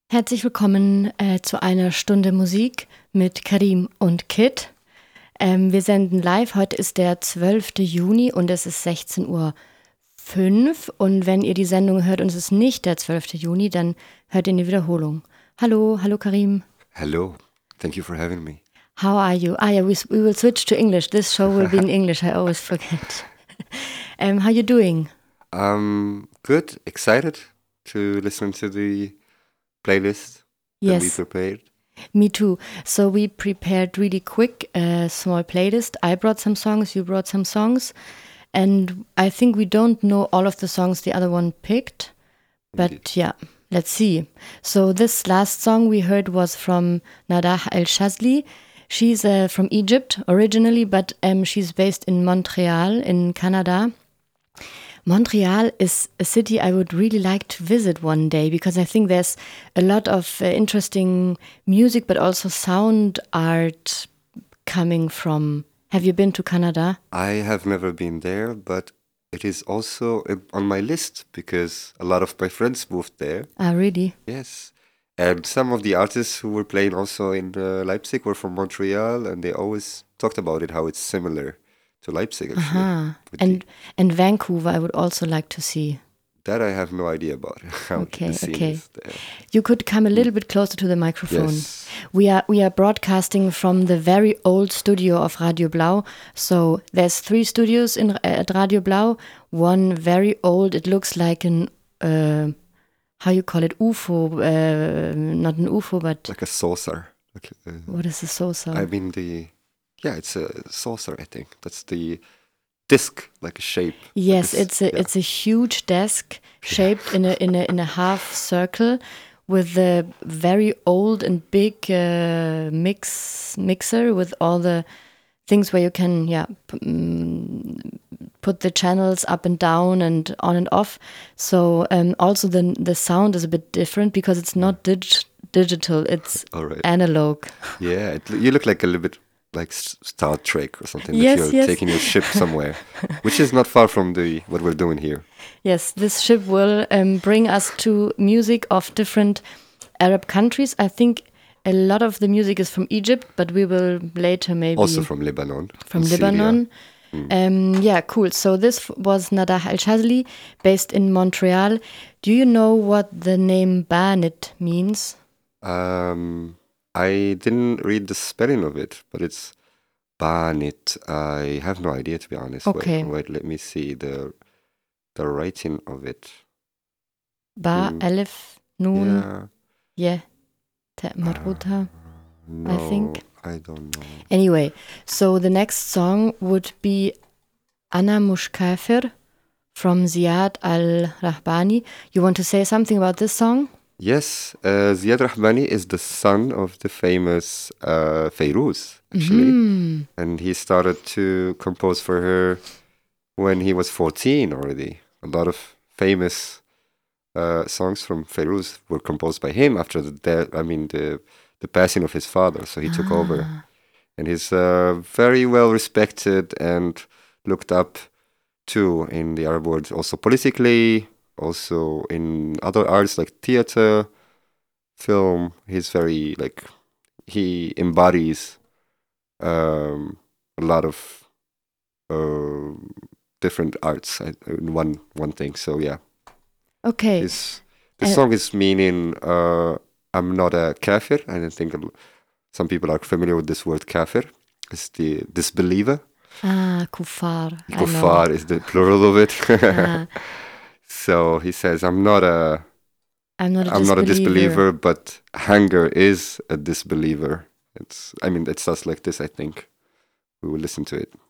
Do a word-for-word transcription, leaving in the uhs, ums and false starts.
Herzlich willkommen äh, zu einer Stunde Musik mit Karim und Kit. Ähm, wir senden live. Heute ist der zwölfte Juni und es ist sechzehn Uhr fünf. Und wenn ihr die Sendung hört und es ist nicht der zwölfte Juni, dann hört ihr eine Wiederholung. Hallo, hallo Karim. Hello, thank you for having me. How are you? Ah, yeah, we, we will switch to English. This show will be in English. I always forget. um, how you doing? Um, good, excited to listen to the playlist that Yes. we prepared. Me too. So we prepared really quick a small playlist. I brought some songs, you brought some songs. And I think we don't know all of the songs the other one picked. But Indeed. yeah, let's see. So this last song we heard was from Nadah El Shazly. She's uh, from Egypt originally, but um, she's based in Montreal in Canada. Montreal is a city I would really like to visit one day because I think there's a lot of uh, interesting music, but also sound art coming from. Have you been to Canada? I have never been there, but it is also uh, on my list because a lot of my friends moved there. Ah, really? Yes. And some of the artists who were playing also in uh, Leipzig were from Montreal, and they always talked about it, how it's similar to Leipzig, actually. Aha. With And the- and Vancouver, I would also like to see. that I have no idea about. How Okay, the scene okay. is there. You could come a little bit closer to the microphone. Yes. We are we are broadcasting from the very old studio of Radio Blau. So there's three studios in at Radio Blau. One very old. It looks like an uh, how you call it U F O. Uh, not an U F O, but Like a saucer. Like, uh, what is a saucer? I mean the, yeah, it's a saucer. I think that's the disc, like a shape. Yes, Like it's a yeah. it's a huge desk shaped in a in a in a half circle with a very old and big uh, mix mixer with all the things where you can yeah p- mm, put the channels up and down and on and off. So um, also the the sound is a bit different because it's not dig- digital, it's All right. analog. Yeah, it, you look like a little bit like S- Star Trek or something. Yes, like you're yes. taking your ship somewhere, which is not far from the what we're doing here. Yes, this ship will um, bring us to music of different Arab countries. I think a lot of the music is from Egypt, but we will later maybe Also from Lebanon. from and Syria. Lebanon. Um, yeah, cool. So this f- was Nadah El Shazly, based in Montreal. Do you know what the name Banit means? Um, I didn't read the spelling of it, but it's Banit. I have no idea, to be honest. Okay. Wait, wait, let me see the the writing of it. Ba, Mm. Alif, Nun, Yeah. yeah, Ta Marbuta. No, think. I don't know. Anyway, so the next song would be Ana Mushkafir from Ziad al-Rahbani. You want to say something about this song? Yes, uh, Ziad Rahbani is the son of the famous uh, Fayrouz, actually. Mm. And he started to compose for her when he was fourteen already. A lot of famous uh, songs from Fayrouz were composed by him after the death, I mean, the, the passing of his father. So he took over. Ah. And he's uh, very well respected and looked up to in the Arab world, also politically, also in other arts like theater, film. He's very like he embodies um, a lot of uh, different arts uh, in one one thing. So yeah, Okay. his the Uh, song is meaning uh, I'm not a kafir. I don't think some people are familiar with this word kafir. It's the disbeliever. Ah, Kufar. I know. Kuffar is the plural of it. Ah, So he says, I'm not a I'm not a I'm not a disbeliever. disbeliever, but Hanger is a disbeliever. It's I mean it starts like this, I think. We will listen to it.